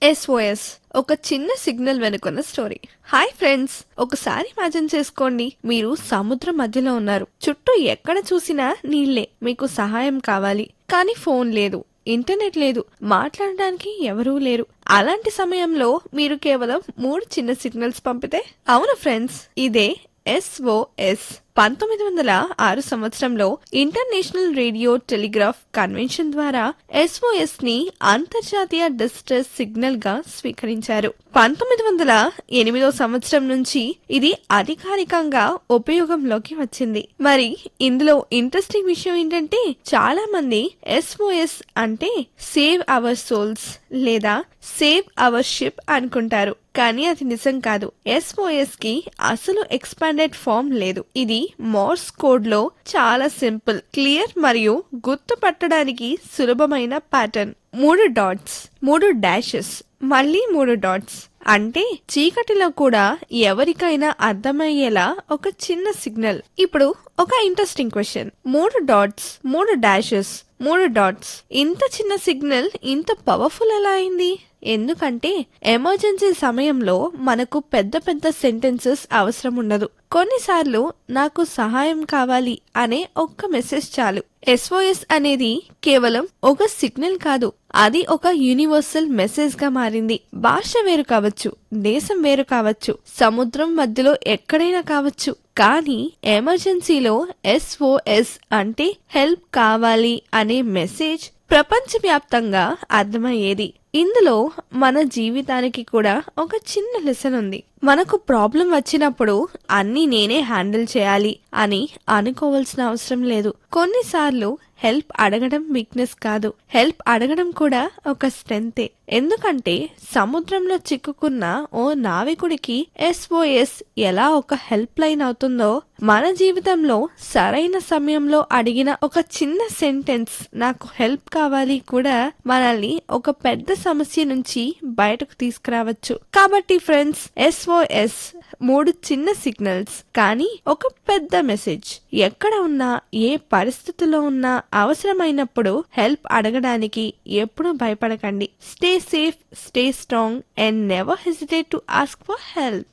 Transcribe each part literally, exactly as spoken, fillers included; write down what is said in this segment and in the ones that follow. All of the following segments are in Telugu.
ఎస్ఓఎస్ ఒక చిన్న సిగ్నల్ వెనుకున్న స్టోరీ. హాయ్ ఫ్రెండ్స్, ఒకసారి ఇమాజిన్ చేసుకోండి, మీరు సముద్రం మధ్యలో ఉన్నారు. చుట్టూ ఎక్కడ చూసినా నీళ్లే. మీకు సహాయం కావాలి, కానీ ఫోన్ లేదు, ఇంటర్నెట్ లేదు, మాట్లాడడానికి ఎవరూ లేరు. అలాంటి సమయంలో మీరు కేవలం మూడు చిన్న సిగ్నల్స్ పంపితే? అవును ఫ్రెండ్స్, ఇదే ఎస్ఓఎస్. పంతొమ్మిది వందల ఆరు సంవత్సరంలో ఇంటర్నేషనల్ రేడియో టెలిగ్రాఫ్ కన్వెన్షన్ ద్వారా ఎస్ఓఎస్ ని అంతర్జాతీయ డిస్ట్రెస్ సిగ్నల్ గా స్వీకరించారు. పంతొమ్మిది వందల ఎనిమిదో సంవత్సరం నుంచి ఇది అధికారికంగా ఉపయోగంలోకి వచ్చింది. మరి ఇందులో ఇంట్రెస్టింగ్ విషయం ఏంటంటే, చాలా మంది ఎస్ఓఎస్ అంటే సేవ్ అవర్ సోల్స్ లేదా సేవ్ అవర్ షిప్ అనుకుంటారు, కానీ అది నిజం కాదు. ఎస్ఓఎస్ కి అసలు ఎక్స్పాండెడ్ ఫామ్ లేదు. ఇది మోర్స్ కోడ్ లో చాలా సింపుల్, క్లియర్ మరియు గుర్తుపట్టడానికి సులభమైన ప్యాటర్న్. మూడు డాట్స్, మూడు డాషెస్, మళ్ళీ మూడు డాట్స్. అంటే చీకటిలో కూడా ఎవరికైనా అర్థమయ్యేలా ఒక చిన్న సిగ్నల్. ఇప్పుడు ఒక ఇంట్రెస్టింగ్ క్వశ్చన్. మూడు డాట్స్, మూడు డాషెస్, మూడు డాట్స్, ఇంత చిన్న సిగ్నల్ ఇంత పవర్ఫుల్ ఎలా అయింది? ఎందుకంటే ఎమర్జెన్సీ సమయంలో మనకు పెద్ద పెద్ద సెంటెన్సెస్ అవసరం ఉండదు. కొన్నిసార్లు నాకు సహాయం కావాలి అనే ఒక్క మెసేజ్ చాలు. ఎస్ఓఎస్ అనేది కేవలం ఒక సిగ్నల్ కాదు, అది ఒక యూనివర్సల్ మెసేజ్ గా మారింది. భాష వేరు కావచ్చు, దేశం వేరు కావచ్చు, సముద్రం మధ్యలో ఎక్కడైనా కావచ్చు, కానీ ఎమర్జెన్సీలో ఎస్ఓఎస్ అంటే హెల్ప్ కావాలి అనే మెసేజ్ ప్రపంచవ్యాప్తంగా అర్థమయ్యేది. ఇందులో మన జీవితానికి కూడా ఒక చిన్న లెసన్ ఉంది. మనకు ప్రాబ్లం వచ్చినప్పుడు అన్ని నేనే హ్యాండిల్ చేయాలి అని అనుకోవాల్సిన అవసరం లేదు. కొన్నిసార్లు హెల్ప్ అడగడం వీక్నెస్ కాదు, హెల్ప్ అడగడం కూడా ఒక స్ట్రెంతే. ఎందుకంటే సముద్రంలో చిక్కుకున్న ఓ నావికుడికి ఎస్ఓఎస్ ఎలా ఒక హెల్ప్ లైన్ అవుతుందో, మన జీవితంలో సరైన సమయంలో అడిగిన ఒక చిన్న సెంటెన్స్ నాకు హెల్ప్ కావాలి కూడా మనల్ని ఒక పెద్ద సమస్య నుంచి బయటకు తీసుకురావచ్చు. కాబట్టి ఫ్రెండ్స్, ఎస్ఓఎస్ మూడు చిన్న సిగ్నల్స్, కానీ ఒక పెద్ద మెసేజ్. ఎక్కడ ఉన్నా, ఏ పరిస్థితుల్లో ఉన్నా, అవసరమైనప్పుడు హెల్ప్ అడగడానికి ఎప్పుడూ భయపడకండి. Stay safe, stay strong and never hesitate to ask for help.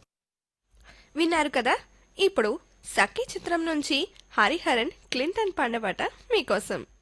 విన్నారు కదా? ఇప్పుడు సఖీ చిత్రం నుంచి హరిహరన్, క్లింటన్ పాడిన పాట మీకోసం.